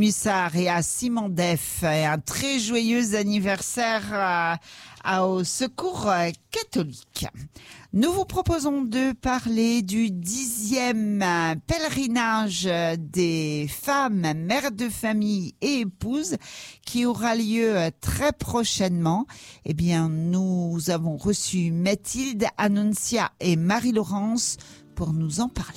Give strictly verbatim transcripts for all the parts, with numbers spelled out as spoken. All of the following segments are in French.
Mussard et à Simon Def, et un très joyeux anniversaire à, à, au Secours catholique. Nous vous proposons de parler du dixième pèlerinage des femmes, mères de famille et épouses qui aura lieu très prochainement. Eh bien, nous avons reçu Mathilde, Annoncia et Marie-Laurence pour nous en parler.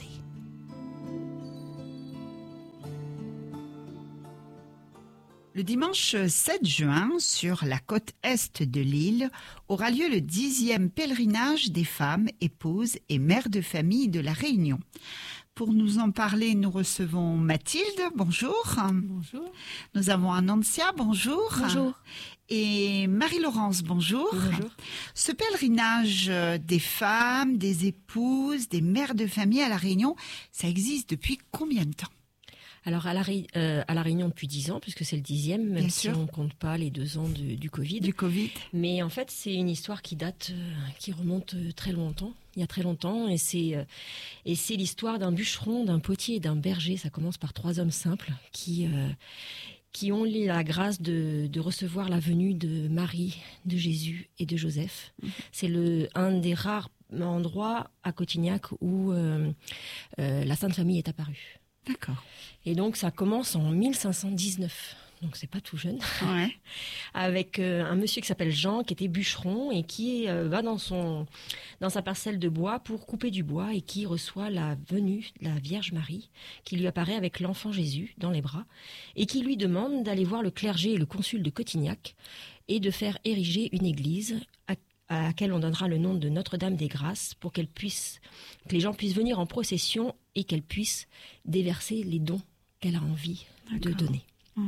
Le dimanche sept juin, sur la côte est de l'île, aura lieu le dixième pèlerinage des femmes, épouses et mères de famille de la Réunion. Pour nous en parler, nous recevons Mathilde, bonjour. Bonjour. Nous avons Annoncia, bonjour. Bonjour. Et Marie-Laurence, bonjour. Bonjour. Ce pèlerinage des femmes, des épouses, des mères de famille à la Réunion, ça existe depuis combien de temps ? Alors à la, euh, à la Réunion depuis dix ans, puisque c'est le dixième, même Bien si sûr. on ne compte pas les deux ans de, du Covid. Du Covid. Mais en fait, c'est une histoire qui date, euh, qui remonte euh, très longtemps, il y a très longtemps. Et c'est, euh, et c'est l'histoire d'un bûcheron, d'un potier et d'un berger. Ça commence par trois hommes simples qui, euh, qui ont la grâce de, de recevoir la venue de Marie, de Jésus et de Joseph. Mmh. C'est le, un des rares endroits à Cotignac où euh, euh, la Sainte Famille est apparue. D'accord. Et donc ça commence en mille cinq cent dix-neuf, donc c'est pas tout jeune, ouais. avec euh, un monsieur qui s'appelle Jean, qui était bûcheron et qui euh, va dans son dans sa parcelle de bois pour couper du bois et qui reçoit la venue de la Vierge Marie, qui lui apparaît avec l'enfant Jésus dans les bras et qui lui demande d'aller voir le clergé et le consul de Cotignac et de faire ériger une église à à laquelle on donnera le nom de Notre-Dame des Grâces pour qu'elle puisse, que les gens puissent venir en procession et qu'elle puisse déverser les dons qu'elle a envie D'accord. de donner. Mmh.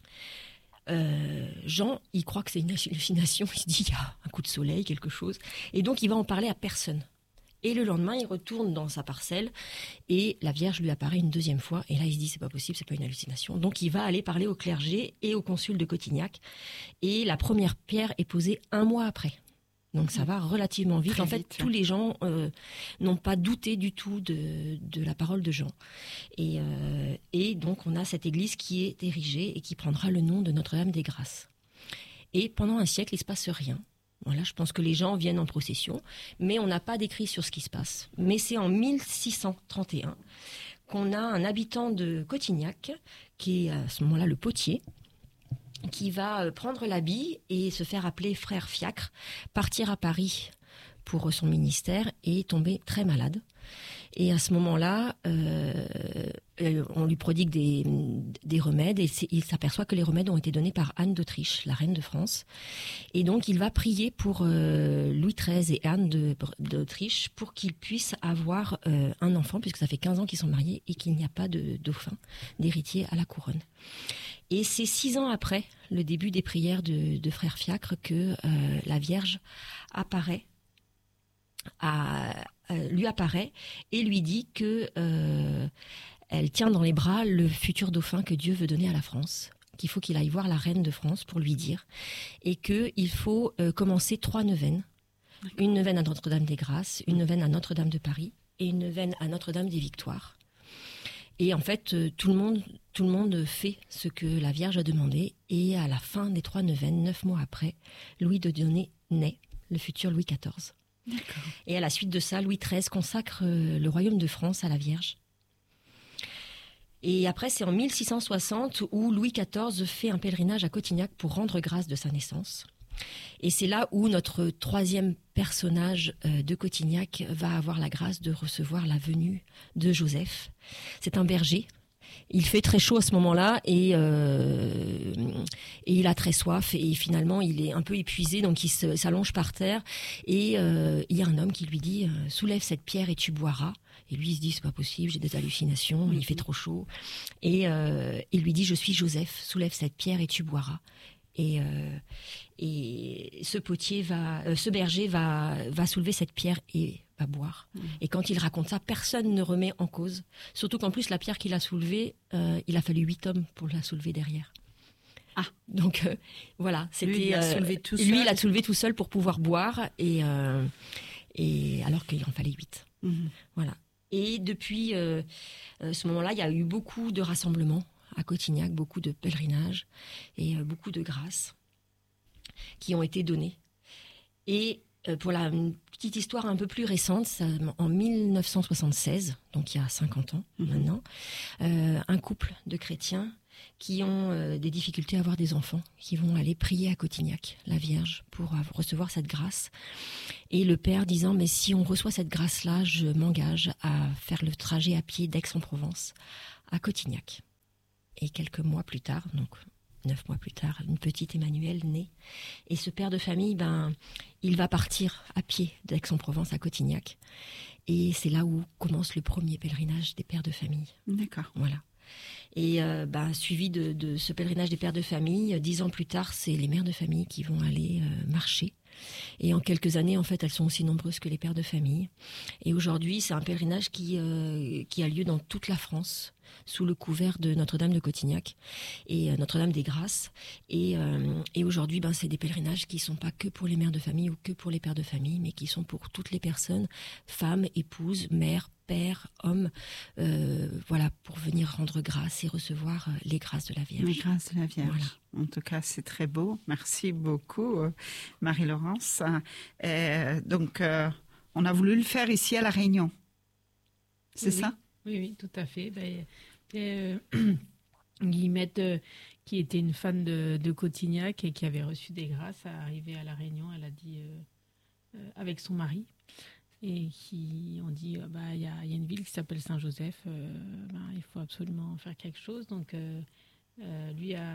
Euh, Jean, il croit que c'est une hallucination, il se dit il y a un coup de soleil, quelque chose, et donc il va en parler à personne. Et le lendemain, il retourne dans sa parcelle et la Vierge lui apparaît une deuxième fois. Et là, il se dit, c'est pas possible, c'est pas une hallucination. Donc, il va aller parler au clergé et au consul de Cotignac. Et la première pierre est posée un mois après. Donc ça va relativement vite. Très en fait, vite. Tous les gens euh, n'ont pas douté du tout de, de la parole de Jean. Et, euh, et donc on a cette église qui est érigée et qui prendra le nom de Notre-Dame des Grâces. Et pendant un siècle, il se passe rien. Voilà, je pense que les gens viennent en procession, mais on n'a pas d'écrit sur ce qui se passe. Mais c'est en mille six cent trente et un qu'on a un habitant de Cotignac, qui est à ce moment-là le potier, qui va prendre l'habit et se faire appeler frère Fiacre, partir à Paris pour son ministère et tomber très malade. Et à ce moment-là, euh, on lui prodigue des, des remèdes et il s'aperçoit que les remèdes ont été donnés par Anne d'Autriche, la reine de France. Et donc, il va prier pour euh, Louis treize et Anne de, d'Autriche pour qu'ils puissent avoir euh, un enfant, puisque ça fait quinze ans qu'ils sont mariés et qu'il n'y a pas de dauphin, d'héritier à la couronne. Et c'est six ans après le début des prières de, de frère Fiacre que euh, la Vierge apparaît, à, euh, lui apparaît et lui dit que euh, elle tient dans les bras le futur dauphin que Dieu veut donner à la France, qu'il faut qu'il aille voir la reine de France pour lui dire, et qu'il faut euh, commencer trois neuvaines. D'accord. Une neuvaine à Notre-Dame des Grâces, une neuvaine à Notre-Dame de Paris et une neuvaine à Notre-Dame des Victoires. Et en fait, tout le monde, tout le monde fait ce que la Vierge a demandé. Et à la fin des trois neuvaines, neuf mois après, Louis de Dionée naît, le futur Louis quatorze. D'accord. Et à la suite de ça, Louis treize consacre le royaume de France à la Vierge. Et après, c'est en mille six cent soixante où Louis quatorze fait un pèlerinage à Cotignac pour rendre grâce de sa naissance. Et c'est là où notre troisième personnage euh, de Cotignac va avoir la grâce de recevoir la venue de Joseph. C'est un berger. Il fait très chaud à ce moment-là et, euh, et il a très soif et finalement il est un peu épuisé, donc il se, s'allonge par terre et euh, il y a un homme qui lui dit euh, « Soulève cette pierre et tu boiras ». Et lui il se dit « C'est pas possible, j'ai des hallucinations, mmh. il fait trop chaud ». Et euh, il lui dit « Je suis Joseph, soulève cette pierre et tu boiras ». Et, euh, et ce potier va, euh, ce berger va, va soulever cette pierre et va boire. Mmh. Et quand il raconte ça, personne ne remet en cause. Surtout qu'en plus, la pierre qu'il a soulevée, euh, il a fallu huit hommes pour la soulever derrière. Ah, donc euh, voilà, c'était lui, il l'a soulevé tout seul. Lui, il l'a soulevé tout seul pour pouvoir boire, et euh, et alors qu'il en fallait huit. Mmh. Voilà. Et depuis euh, ce moment-là, il y a eu beaucoup de rassemblements à Cotignac, beaucoup de pèlerinages et euh, beaucoup de grâces qui ont été données. Et euh, pour la une petite histoire un peu plus récente, ça, en mille neuf cent soixante-seize, donc il y a cinquante ans mmh. maintenant, euh, un couple de chrétiens qui ont euh, des difficultés à avoir des enfants, qui vont aller prier à Cotignac, la Vierge, pour euh, recevoir cette grâce. Et le père disant, mais si on reçoit cette grâce-là, je m'engage à faire le trajet à pied d'Aix-en-Provence à Cotignac. Et quelques mois plus tard, donc neuf mois plus tard, une petite Emmanuelle naît. Et ce père de famille, ben, il va partir à pied d'Aix-en-Provence à Cotignac. Et c'est là où commence le premier pèlerinage des pères de famille. D'accord. Voilà. Et euh, bah, suivi de, de ce pèlerinage des pères de famille, dix ans plus tard, c'est les mères de famille qui vont aller euh, marcher. Et en quelques années, en fait, elles sont aussi nombreuses que les pères de famille. Et aujourd'hui, c'est un pèlerinage qui, euh, qui a lieu dans toute la France, sous le couvert de Notre-Dame de Cotignac et euh, Notre-Dame des Grâces. Et, euh, et aujourd'hui, ben, c'est des pèlerinages qui ne sont pas que pour les mères de famille ou que pour les pères de famille, mais qui sont pour toutes les personnes, femmes, épouses, mères, père, homme, euh, voilà, pour venir rendre grâce et recevoir euh, les grâces de la Vierge. Les grâces de la Vierge. Voilà. En tout cas, c'est très beau. Merci beaucoup, euh, Marie-Laurence. Euh, donc, euh, on a voulu le faire ici à La Réunion. C'est oui, ça? Oui, oui, tout à fait. Ben, euh, Guillemette, euh, qui était une fan de, de Cotignac et qui avait reçu des grâces, à arriver à La Réunion, elle a dit, euh, euh, avec son mari, et qui ont dit il euh, bah, y, y a une ville qui s'appelle Saint-Joseph, euh, bah, il faut absolument faire quelque chose. Donc euh, euh, lui a,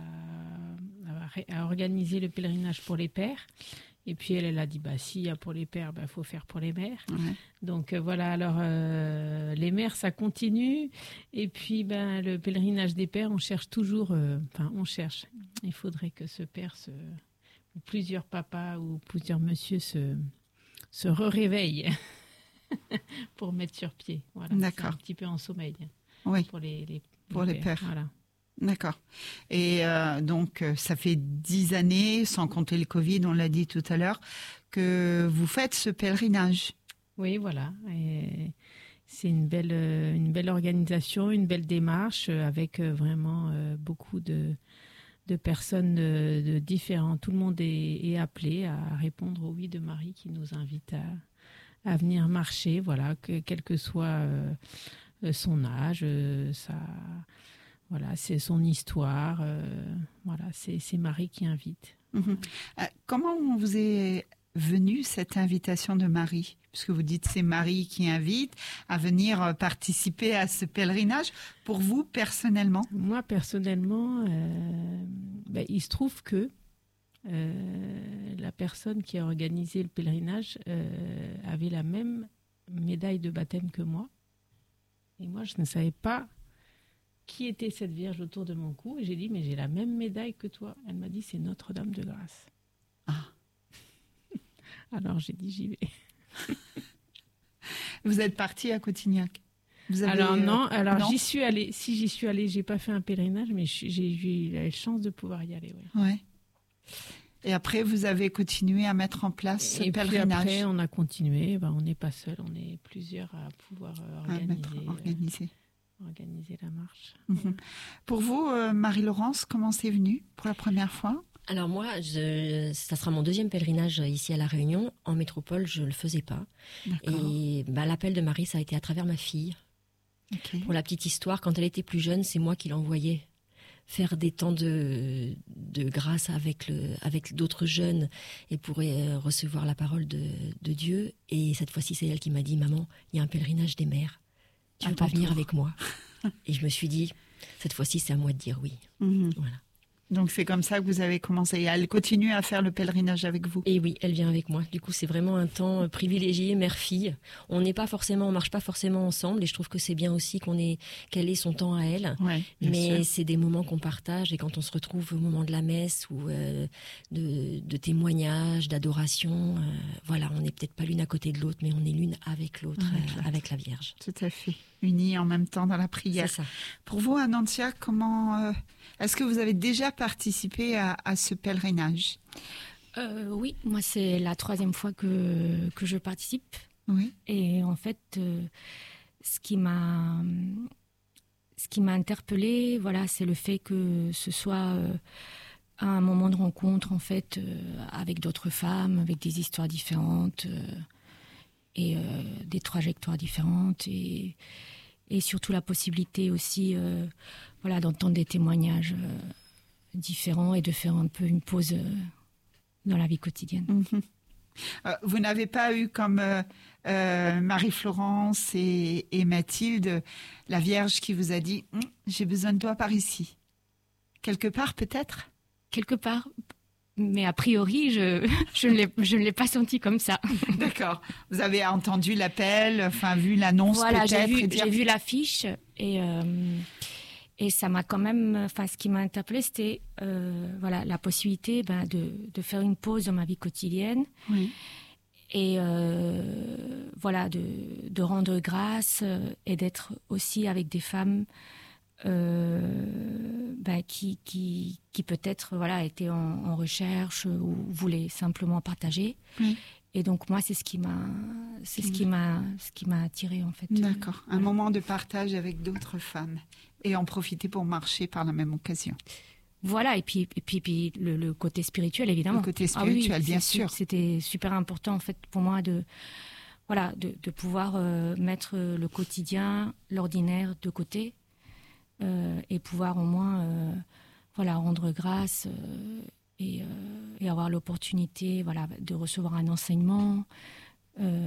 a, a organisé le pèlerinage pour les pères. Et puis elle, elle a dit bah si pour les pères, bah faut faire pour les mères. Ouais. Donc euh, voilà, alors euh, les mères ça continue. Et puis ben le pèlerinage des pères, on cherche toujours. Enfin, euh, on cherche. Il faudrait que ce père se, ou plusieurs papas ou plusieurs messieurs se se réveille pour mettre sur pied. Voilà, d'accord. C'est un petit peu en sommeil. Oui. Pour les, les pour les les pères. pères. Voilà. D'accord. Et euh, donc, ça fait dix années, sans compter le Covid, on l'a dit tout à l'heure, que vous faites ce pèlerinage. Oui, voilà. Et c'est une belle, une belle organisation, une belle démarche avec vraiment beaucoup de, de personnes de, de différentes. Tout le monde est, est appelé à répondre au oui de Marie qui nous invite à, à venir marcher, voilà, que, quel que soit euh, son âge, euh, sa, voilà, c'est son histoire. Euh, voilà, c'est, c'est Marie qui invite. Mmh. Euh, comment vous est venue cette invitation de Marie ? Puisque vous dites c'est Marie qui invite à venir participer à ce pèlerinage. Pour vous, personnellement ? Moi, personnellement, euh, ben, il se trouve que euh, la personne qui a organisé le pèlerinage euh, avait la même médaille de baptême que moi. Et moi, je ne savais pas qui était cette Vierge autour de mon cou. Et j'ai dit, mais j'ai la même médaille que toi. Elle m'a dit, c'est Notre-Dame de Grâce. Ah. Alors, j'ai dit, j'y vais. Vous êtes partie à Cotignac ? Vous avez, alors non, alors non j'y suis allée. Si j'y suis allée, j'ai pas fait un pèlerinage, mais j'ai eu la chance de pouvoir y aller. Ouais. Ouais. Et après, vous avez continué à mettre en place ce et pèlerinage. Et puis après, on a continué. Ben, on n'est pas seul, on est plusieurs à pouvoir organiser, à mettre, organiser. Euh, organiser la marche. Mmh. Pour vous, euh, Marie-Laurence, comment c'est venu pour la première fois ? Alors moi, je, ça sera mon deuxième pèlerinage ici à La Réunion. En métropole, je ne le faisais pas. D'accord. Et bah, l'appel de Marie, ça a été à travers ma fille. Okay. Pour la petite histoire, quand elle était plus jeune, c'est moi qui l'envoyais faire des temps de, de grâce avec, le, avec d'autres jeunes et pour euh, recevoir la parole de, de Dieu. Et cette fois-ci, c'est elle qui m'a dit, maman, il y a un pèlerinage des mères. Tu veux pas venir avec moi ? Et je me suis dit, cette fois-ci, c'est à moi de dire oui. Mmh. Voilà. Donc c'est comme ça que vous avez commencé. Et elle continue à faire le pèlerinage avec vous. Et oui, elle vient avec moi. Du coup, c'est vraiment un temps privilégié, mère-fille. On n'est pas forcément, on marche pas forcément ensemble, et je trouve que c'est bien aussi qu'on ait qu'elle ait son temps à elle. Ouais, mais sûr. C'est des moments qu'on partage, et quand on se retrouve au moment de la messe ou euh, de, de témoignages, d'adoration, euh, voilà, on n'est peut-être pas l'une à côté de l'autre, mais on est l'une avec l'autre, avec, euh, avec la Vierge. Tout à fait. Unis en même temps dans la prière. C'est ça. Pour vous, Anantia, comment euh, est-ce que vous avez déjà participé à, à ce pèlerinage ? euh, Oui, moi c'est la troisième fois que, que je participe. Oui. Et en fait, euh, ce qui m'a ce qui m'a interpellée, voilà, c'est le fait que ce soit euh, un moment de rencontre, en fait, euh, avec d'autres femmes, avec des histoires différentes euh, et euh, des trajectoires différentes. Et, et surtout la possibilité aussi euh, voilà, d'entendre des témoignages euh, différents et de faire un peu une pause euh, dans la vie quotidienne. Mmh. Euh, vous n'avez pas eu comme euh, euh, Marie-Florence et, et Mathilde, la Vierge qui vous a dit hm, « j'ai besoin de toi par ici ». Quelque part peut-être ? Quelque part, mais a priori, je, je ne l'ai, je ne l'ai pas senti comme ça. D'accord. Vous avez entendu l'appel, enfin vu l'annonce voilà, peut-être. J'ai vu, et dire... j'ai vu l'affiche et, euh, et ça m'a quand même... Enfin, ce qui m'a interpellée, c'était euh, voilà, la possibilité ben, de, de faire une pause dans ma vie quotidienne. Oui. Et euh, voilà, de, de rendre grâce et d'être aussi avec des femmes euh, ben, qui, qui, qui peut-être voilà, étaient en, en recherche ou voulaient simplement partager. Oui. Et donc moi, c'est ce qui m'a, c'est ce qui m'a, ce qui m'a attirée en fait. D'accord. Un voilà. moment de partage avec d'autres femmes et en profiter pour marcher par la même occasion. Voilà, et puis, et puis, puis le, le côté spirituel, évidemment. Le côté spirituel, ah oui, bien sûr. C'était super important, en fait, pour moi, de, voilà, de, de pouvoir euh, mettre le quotidien, l'ordinaire de côté euh, et pouvoir au moins euh, voilà, rendre grâce euh, et, euh, et avoir l'opportunité voilà, de recevoir un enseignement euh,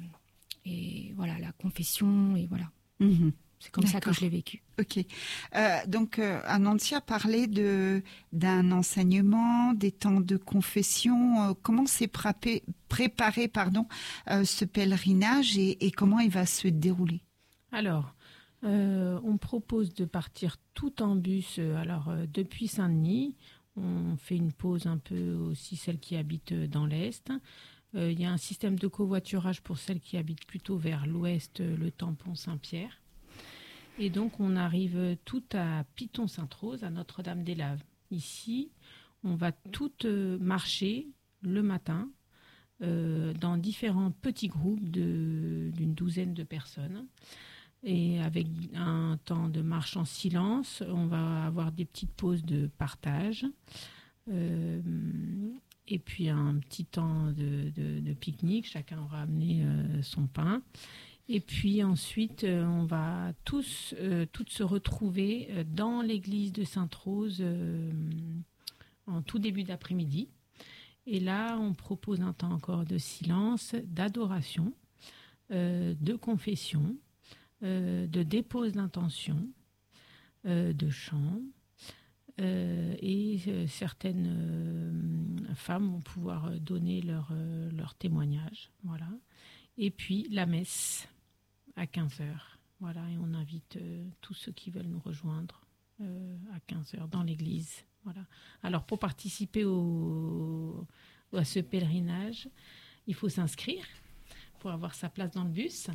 et voilà, la confession, et voilà. Mmh. C'est comme D'accord. ça que je l'ai vécu. Ok. Euh, donc, euh, Anantia parlait de, d'un enseignement, des temps de confession. Euh, comment s'est préparé, préparé pardon, euh, ce pèlerinage et, et comment il va se dérouler ? Alors, euh, on propose de partir tout en bus. Alors, euh, depuis Saint-Denis, on fait une pause un peu aussi celles qui habitent dans l'Est. Euh, il y a un système de covoiturage pour celles qui habitent plutôt vers l'Ouest, le tampon Saint-Pierre. Et donc, on arrive tout à Piton-Sainte-Rose, à Notre-Dame-des-Laves. Ici, on va toutes marcher le matin euh, dans différents petits groupes de, d'une douzaine de personnes. Et avec un temps de marche en silence, on va avoir des petites pauses de partage. Euh, et puis, un petit temps de, de, de pique-nique. Chacun aura amené euh, son pain. Et puis ensuite, euh, on va tous, euh, toutes se retrouver euh, dans l'église de Sainte-Rose euh, en tout début d'après-midi. Et là, on propose un temps encore de silence, d'adoration, euh, de confession, euh, de dépose d'intention, euh, de chant. Euh, et euh, certaines euh, femmes vont pouvoir donner leur, euh, leur témoignage. Voilà. Et puis la messe à quinze heures. Voilà, et on invite euh, tous ceux qui veulent nous rejoindre euh, à quinze heures dans l'église. Voilà. Alors, pour participer au, à ce pèlerinage, il faut s'inscrire pour avoir sa place dans le bus.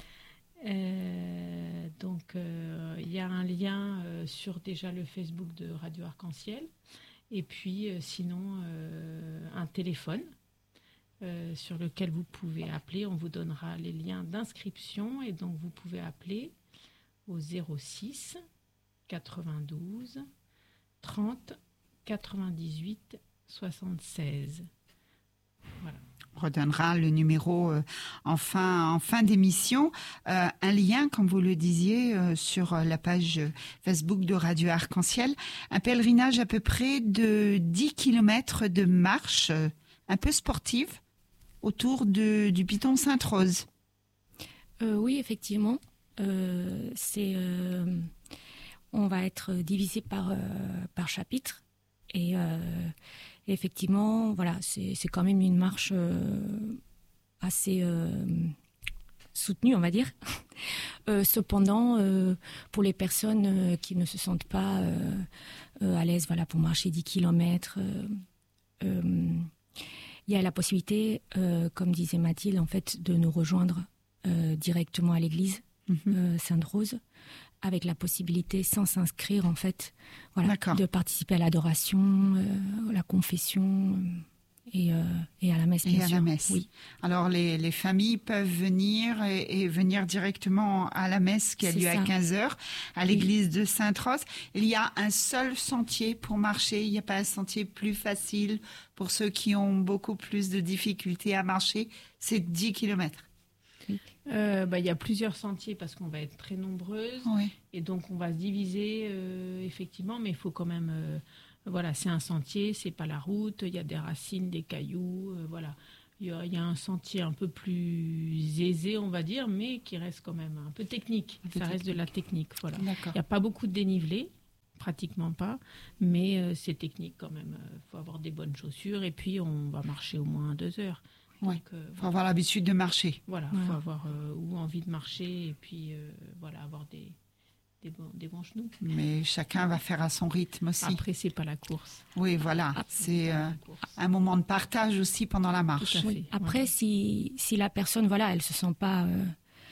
Euh, donc, euh, il y a un lien euh, sur déjà le Facebook de Radio Arc-en-Ciel. Et puis, euh, sinon, euh, un téléphone. Euh, sur lequel vous pouvez appeler. On vous donnera les liens d'inscription et donc vous pouvez appeler au zéro six quatre-vingt-douze trente quatre-vingt-dix-huit soixante-seize. Voilà. On redonnera le numéro euh, en, fin, en fin d'émission. Euh, un lien, comme vous le disiez, euh, sur la page Facebook de Radio Arc-en-Ciel. Un pèlerinage à peu près de dix kilomètres de marche, euh, un peu sportive, autour de, du Piton Sainte-Rose. Euh, oui, effectivement. Euh, c'est, euh, on va être divisé par, euh, par chapitre. Et euh, effectivement, voilà, c'est, c'est quand même une marche euh, assez euh, soutenue, on va dire. Euh, cependant, euh, pour les personnes euh, qui ne se sentent pas euh, euh, à l'aise voilà, pour marcher dix kilomètres, euh, euh, il y a la possibilité, euh, comme disait Mathilde, en fait, de nous rejoindre euh, directement à l'église mmh. euh, Sainte-Rose, avec la possibilité, sans s'inscrire, en fait, voilà, de participer à l'adoration, euh, la confession. Euh, et, euh, et à la messe, bien et à sûr. la messe. Oui. Alors, les, les familles peuvent venir et, et venir directement à la messe qui a C'est lieu ça. à quinze heures à l'église de Sainte-Rose. Il y a un seul sentier pour marcher. Il n'y a pas un sentier plus facile pour ceux qui ont beaucoup plus de difficultés à marcher. C'est dix kilomètres. Euh, bah, il y a plusieurs sentiers parce qu'on va être très nombreuses. Oui. Et donc, on va se diviser, euh, effectivement, mais il faut quand même... euh, voilà, c'est un sentier, c'est pas la route, il y a des racines, des cailloux, euh, voilà. Il y, a, il y a un sentier un peu plus aisé, on va dire, mais qui reste quand même un peu technique. Un peu Ça reste de technique. la technique, voilà. Il D'accord. n'y a pas beaucoup de dénivelé, pratiquement pas, mais euh, c'est technique quand même. Il faut avoir des bonnes chaussures et puis on va marcher au moins deux heures. Oui. Donc, euh, Il faut avoir l'habitude de marcher. voilà, il Voilà. faut avoir euh, ou envie de marcher et puis euh, voilà, avoir des, des, bons, des bons genoux. Mais chacun va faire à son rythme aussi. Après, c'est pas la course. Oui, voilà. Ah, C'est pas euh, la course. un moment de partage aussi pendant la marche. Tout à fait. Oui. Après, Voilà. si, si la personne, voilà, elle se sent pas... euh,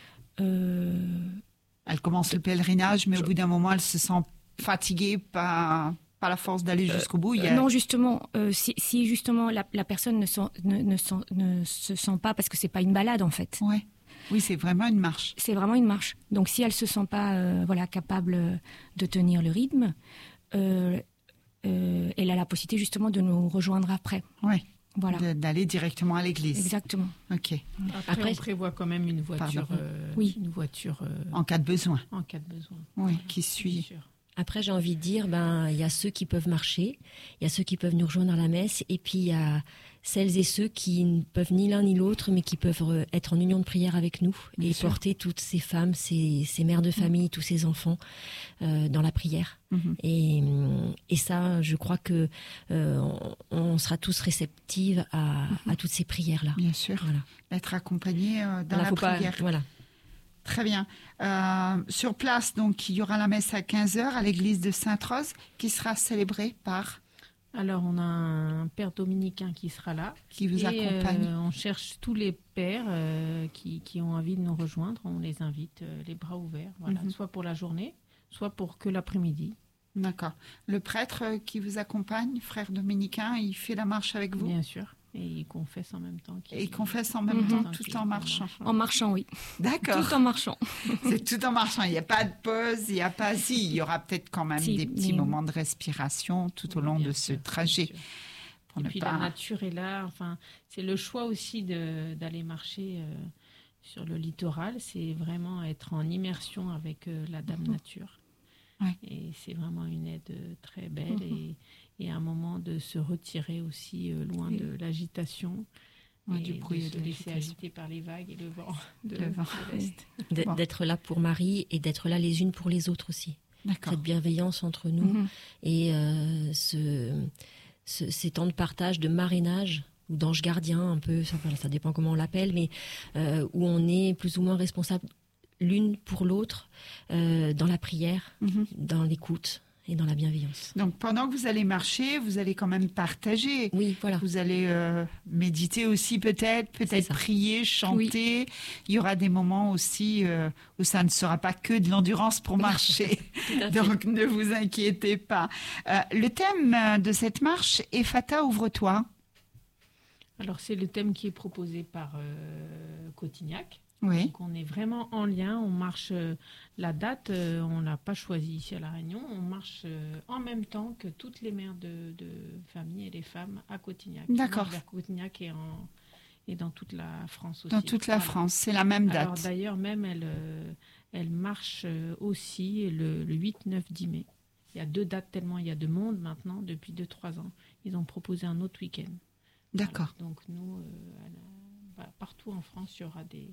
euh, Elle commence le pèlerinage, mais au bout d'un moment, elle se sent fatiguée par, par la force d'aller jusqu'au bout. Il y a- Euh, Non, justement, euh, si, si justement la, la personne ne, sent- ne, ne, sent- ne se sent pas, parce que c'est pas une balade en fait, Ouais. Oui, c'est vraiment une marche. c'est vraiment une marche. Donc si elle se sent pas, euh, voilà, capable euh, de tenir le rythme, euh, euh, elle a la possibilité justement de nous rejoindre après. Oui. Voilà, De- D'aller directement à l'église. exactement. OK. Après, Après- on prévoit quand même une voiture, Pardon. euh, Oui. une voiture euh, En cas de besoin. en cas de besoin. Oui, qui Bien suit. sûr. Après, j'ai envie de dire, ben, il y a ceux qui peuvent marcher, il y a ceux qui peuvent nous rejoindre à la messe, et puis il y a celles et ceux qui ne peuvent ni l'un ni l'autre, mais qui peuvent euh, être en union de prière avec nous Bien et sûr. porter toutes ces femmes, ces, ces mères de famille, tous ces enfants euh, dans la prière. Mhm. Et, hum, et ça, je crois que euh, on, on sera tous réceptives à, à toutes ces prières-là. Bien sûr. Voilà. Être accompagné euh, dans Voilà, la faut pas- prière. voilà. Très bien. Euh, sur place, donc, il y aura la messe à quinze heures à l'église de Sainte-Rose qui sera célébrée par Alors, on a un père dominicain qui sera là. qui vous Et, accompagne. euh, on cherche tous les pères euh, qui, qui ont envie de nous rejoindre. On les invite euh, les bras ouverts, voilà, Mhm. soit pour la journée, soit pour que l'après-midi. D'accord. Le prêtre euh, qui vous accompagne, frère dominicain, il fait la marche avec vous Bien sûr. Et il confesse en même temps. qu'il- et il confesse en même Mhm. temps qu'il- tout qu'il en marchant. En marchant, oui. D'accord. Tout en marchant. C'est tout en marchant. Il n'y a pas de pause, il n'y a pas. Si, il y aura peut-être quand même Si, des petits mais- moments de respiration tout au long Bien de sûr, ce trajet. bien sûr. Pour Et ne puis pas... la nature est là. Enfin, c'est le choix aussi de- d'aller marcher euh, sur le littoral. C'est vraiment être en immersion avec euh, la Dame Mhm. Nature. Ouais. Et c'est vraiment une aide euh, très belle Mhm. et, et un moment de se retirer aussi euh, loin Oui. de l'agitation. Ouais, et du bruit de et se de laisser l'agitation. agiter par les vagues et le vent de, Le vent. de l'Est. D- Bon. D'être là pour Marie et d'être là les unes pour les autres aussi. D'accord. Cette bienveillance entre nous. Mhm. Et euh, ce, ce- ces temps de partage, de marrainage ou d'ange gardien, un peu, ça, voilà, ça dépend comment on l'appelle, mais euh, où on est plus ou moins responsable l'une pour l'autre euh, dans la prière, Mhm. dans l'écoute et dans la bienveillance. Donc pendant que vous allez marcher, vous allez quand même partager. Oui, voilà. Vous allez euh, méditer aussi peut-être, C'est peut-être ça. prier, chanter. Il y aura des moments aussi euh, où ça ne sera pas que de l'endurance pour marcher. Tout à fait. Donc ne vous inquiétez pas. Euh, le thème euh, de cette marche est Fata, ouvre-toi. Alors c'est le thème qui est proposé par euh, Cotignac. Oui. Donc on est vraiment en lien, on marche, euh, la date, euh, on l'a pas choisie ici à La Réunion, on marche euh, en même temps que toutes les mères de, de famille et les femmes à Cotignac. Qui D'accord. marchent vers Cotignac et, en, et dans toute la France aussi. Dans toute la Voilà. France, c'est la même Alors date. d'ailleurs même elle, euh, elle marche euh, aussi le, le huit, neuf, dix mai. Il y a deux dates tellement il y a de monde maintenant, depuis deux trois ans. Ils ont proposé un autre week-end. D'accord. Voilà. Donc nous, euh, à la- bah, partout en France, il y aura des,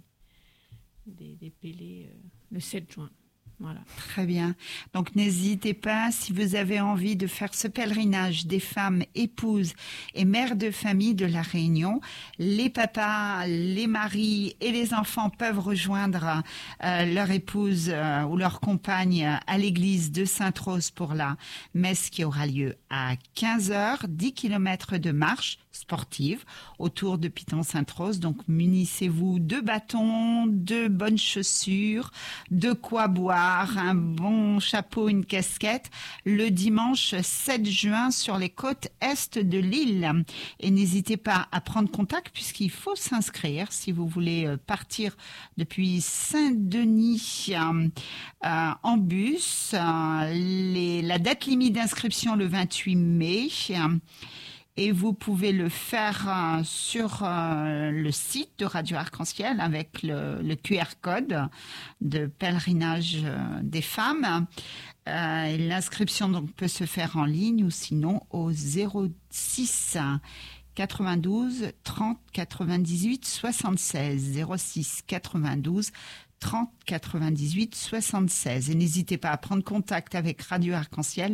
des, des pélés euh, le sept juin. Voilà. Très bien. Donc n'hésitez pas, si vous avez envie de faire ce pèlerinage des femmes épouses et mères de famille de La Réunion, les papas, les maris et les enfants peuvent rejoindre euh, leur épouse euh, ou leur compagne à l'église de Sainte-Rose pour la messe qui aura lieu à quinze heures, dix kilomètres de marche sportive autour de Piton-Sainte-Rose. Donc munissez-vous de bâtons, de bonnes chaussures, de quoi boire, foulard, un bon chapeau, une casquette le dimanche sept juin sur les côtes est de l'île. Et n'hésitez pas à prendre contact puisqu'il faut s'inscrire si vous voulez partir depuis Saint-Denis euh, euh, en bus. Euh, les, la date limite d'inscription le vingt-huit mai. Et vous pouvez le faire euh, sur euh, le site de Radio Arc-en-Ciel avec le, le Q R code de pèlerinage euh, des femmes. Euh, et l'inscription donc peut se faire en ligne ou sinon au zéro six quatre-vingt-douze trente quatre-vingt-dix-huit soixante-seize zéro six quatre-vingt-douze trente quatre-vingt-dix-huit soixante-seize. Et n'hésitez pas à prendre contact avec Radio Arc-en-Ciel